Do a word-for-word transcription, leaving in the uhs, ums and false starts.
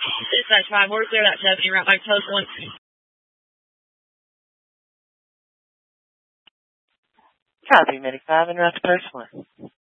Dispatch five, we're clear that seventy, right back to post one. Copy, Medic five, and route to post one.